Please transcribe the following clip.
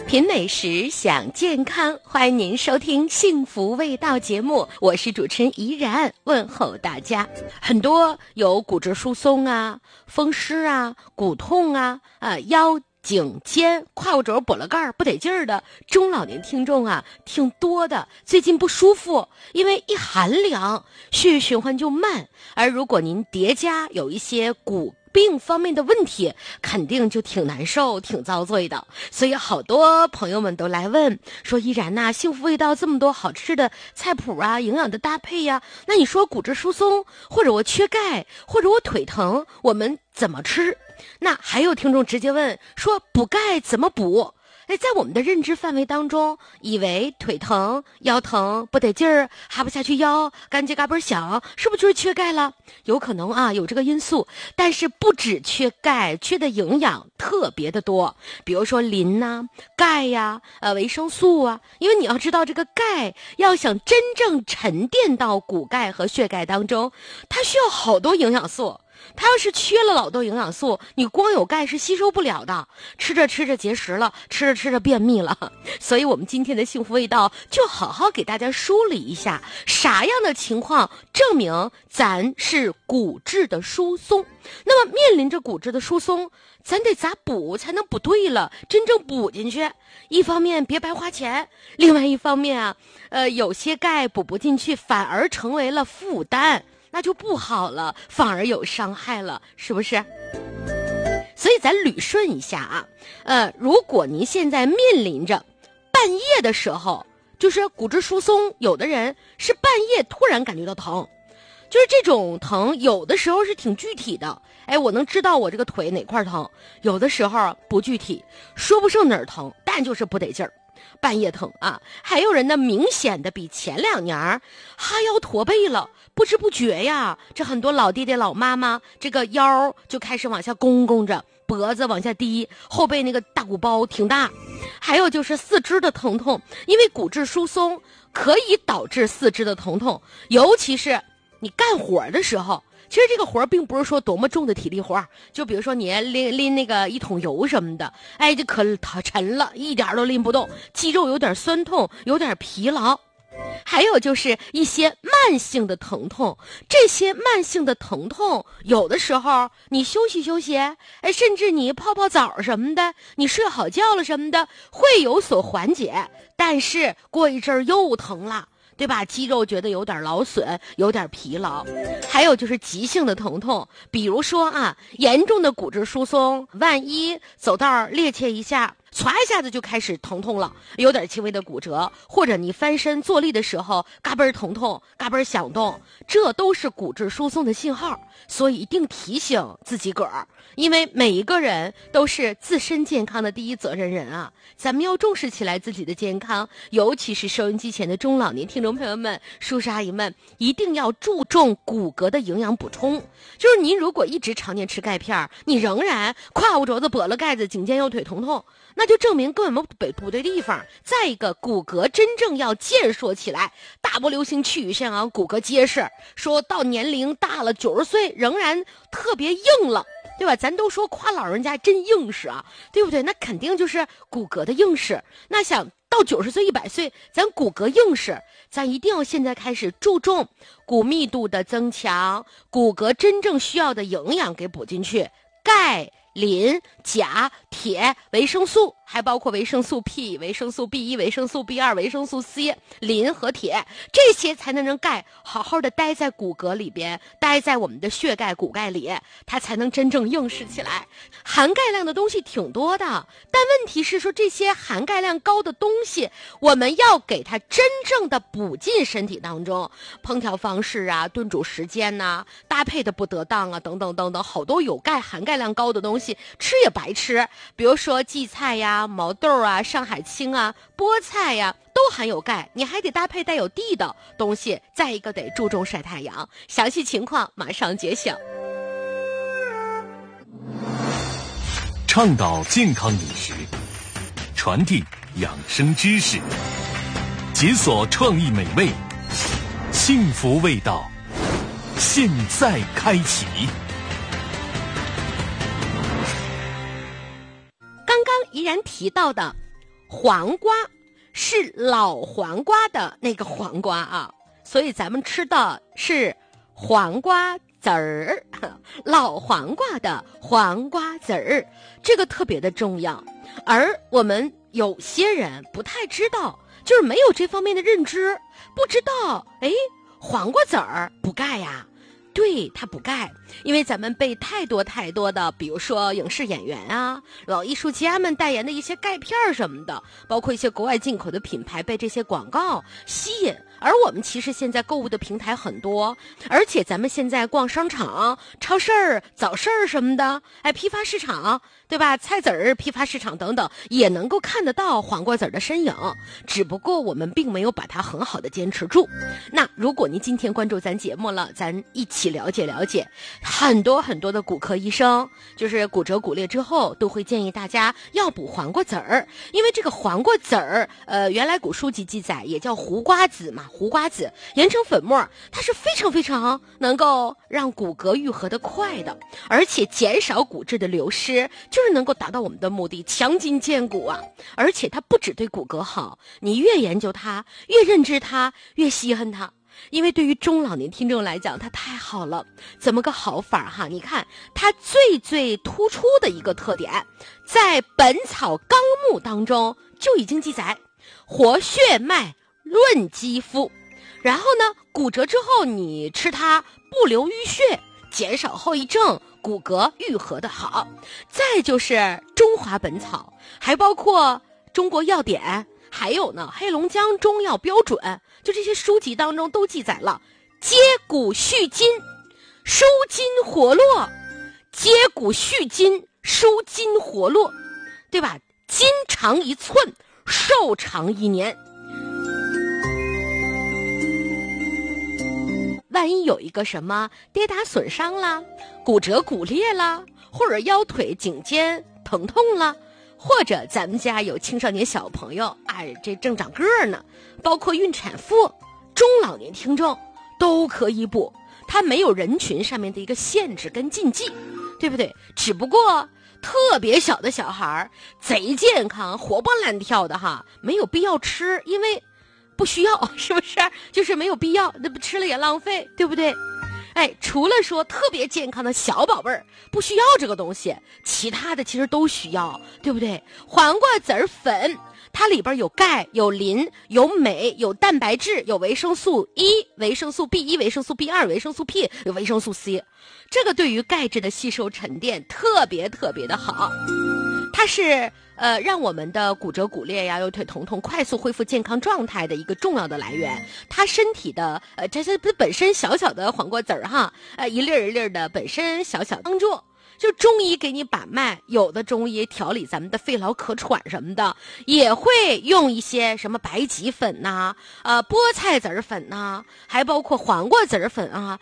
品美食，享健康，欢迎您收听幸福味道节目，我是主持人怡然，问候大家。很多有骨质疏松啊、风湿啊、骨痛啊、腰颈肩胯骨轴跛了盖不得劲儿的中老年听众啊，挺多的。最近不舒服，因为一寒凉，血液循环就慢。而如果您叠加有一些骨病方面的问题，肯定就挺难受挺遭罪的。所以好多朋友们都来问说，依然呐，幸福味道这么多好吃的菜谱啊，营养的搭配呀，那你说骨质疏松，或者我缺钙，或者我腿疼，我们怎么吃？那还有听众直接问说，补钙怎么补？在我们的认知范围当中，以为腿疼、腰疼不得劲儿，哈不下去腰，干结嘎嘣响，是不是就是缺钙了？有可能啊，有这个因素，但是不止缺钙，缺的营养特别的多，比如说磷呐、钙呀、维生素啊。因为你要知道，这个钙要想真正沉淀到骨钙和血钙当中，它需要好多营养素。它要是缺了老多营养素，你光有钙是吸收不了的，吃着吃着结石了，吃着吃着便秘了。所以我们今天的幸福味道就好好给大家梳理一下，啥样的情况证明咱是骨质的疏松。那么面临着骨质的疏松，咱得咋补才能补对了，真正补进去？一方面别白花钱，另外一方面啊，有些钙补不进去，反而成为了负担，那就不好了，反而有伤害了，是不是？所以咱捋顺一下啊，如果您现在面临着半夜的时候，就是骨质疏松，有的人是半夜突然感觉到疼，就是这种疼有的时候是挺具体的，我能知道我这个腿哪块疼，有的时候不具体，说不上哪儿疼，但就是不得劲儿，半夜疼啊。还有人呢，明显的比前2年哈腰驼背了，不知不觉呀，这很多老爹爹老妈妈这个腰就开始往下弓着，脖子往下低，后背那个大鼓包挺大。还有就是四肢的疼痛，因为骨质疏松可以导致四肢的疼痛，尤其是你干活的时候。其实这个活并不是说多么重的体力活，就比如说你拎那个1桶油什么的，这可沉了，一点都拎不动，肌肉有点酸痛，有点疲劳。还有就是一些慢性的疼痛，这些慢性的疼痛有的时候你休息休息，甚至你泡泡澡什么的，你睡好觉了什么的，会有所缓解，但是过一阵儿又疼了，对吧？肌肉觉得有点劳损，有点疲劳。还有就是急性的疼痛，比如说严重的骨质疏松，万一走道趔趄一下，唰一下子就开始疼痛了，有点轻微的骨折，或者你翻身坐立的时候嘎嘣疼痛，嘎嘣响动，这都是骨质疏松的信号。所以一定提醒自己个儿，因为每一个人都是自身健康的第一责任人啊，咱们要重视起来自己的健康，尤其是收音机前的中老年听众朋友们、叔叔阿姨们，一定要注重骨骼的营养补充。就是您如果一直常年吃钙片，你仍然胯骨轴子跛了盖子，颈肩腰腿疼痛，那就证明根本不对地方。再一个，骨骼真正要健硕起来，大步流星去线啊，骨骼结实，说到年龄大了90岁仍然特别硬了，对吧？咱都说夸老人家真硬实啊，对不对？那肯定就是骨骼的硬实。那想到90岁100岁，咱骨骼硬实，咱一定要现在开始注重骨密度的增强，骨骼真正需要的营养给补进去，钙、磷、钾、铁、维生素，还包括维生素 P、维生素 B1、维生素 B2、维生素 C、磷和铁，这些才能让钙好好的待在骨骼里边，待在我们的血钙、骨钙里，它才能真正硬实起来。含钙量的东西挺多的，但问题是说这些含钙量高的东西，我们要给它真正的补进身体当中，烹调方式啊、炖煮时间呐、搭配的不得当啊，等等等等，好多有钙、含钙量高的东西吃也白吃。比如说荠菜呀、毛豆啊、上海青啊、菠菜呀，都含有钙，你还得搭配带有地的东西。再一个得注重晒太阳，详细情况马上揭晓。 倡导健康饮食，传递养生知识，解锁创意美味，幸福味道，现在开启。 刚刚依然提到的黄瓜是老黄瓜的那个黄瓜啊，所以咱们吃的是黄瓜籽儿，老黄瓜的黄瓜籽儿，这个特别的重要。而我们有些人不太知道，就是没有这方面的认知，不知道黄瓜籽儿补钙呀。对，它补钙，因为咱们被太多的，比如说影视演员啊、老艺术家们代言的一些钙片什么的，包括一些国外进口的品牌被这些广告吸引。而我们其实现在购物的平台很多，而且咱们现在逛商场、超市儿、早市儿什么的，批发市场，对吧？菜籽儿批发市场等等，也能够看得到黄瓜籽儿的身影，只不过我们并没有把它很好的坚持住。那如果您今天关注咱节目了，咱一起了解很多的骨科医生，就是骨折骨裂之后都会建议大家要补黄瓜籽儿，因为这个黄瓜籽儿原来古书籍记载也叫胡瓜子嘛，胡瓜子研成粉末，它是非常能够让骨骼愈合的快的，而且减少骨质的流失，就是能够达到我们的目的，强筋健骨啊。而且它不只对骨骼好，你越研究它，越认知它，越稀罕它。因为对于中老年听众来讲，它太好了。怎么个好法哈？你看它最突出的一个特点，在《本草纲目》当中就已经记载，活血脉，润肌肤。然后呢，骨折之后你吃它不流淤血，减少后遗症，骨骼愈合的好。再就是中华本草，还包括中国药典，还有呢黑龙江中药标准，就这些书籍当中都记载了接骨续筋，舒筋活络，接骨续筋，舒筋活络，对吧？筋长1寸，寿长1年。万一有一个什么跌打损伤啦，骨折骨裂啦，或者腰腿颈肩疼痛啦，或者咱们家有青少年小朋友，这正长个儿呢，包括孕产妇、中老年听众都可以补，它没有人群上面的一个限制跟禁忌，对不对？只不过特别小的小孩贼健康活蹦乱跳的哈，没有必要吃，因为不需要，是不是？就是没有必要，那不吃了也浪费，对不对？除了说特别健康的小宝贝儿不需要这个东西，其他的其实都需要，对不对？黄瓜籽儿粉，它里边有钙、有磷、有镁、有蛋白质、有维生素 E、维生素 B1、维生素 B2、维生素 P、有维生素 C， 这个对于钙质的吸收沉淀特别的好。它是让我们的骨折骨裂呀、右腿疼痛快速恢复健康状态的一个重要的来源。它身体的这些本身小的黄瓜籽儿哈，一粒一粒的本身小帮助。就中医给你把脉，有的中医调理咱们的肺痨咳喘什么的，也会用一些什么白芨粉呐、菠菜籽儿粉呐，还包括黄瓜籽儿粉啊，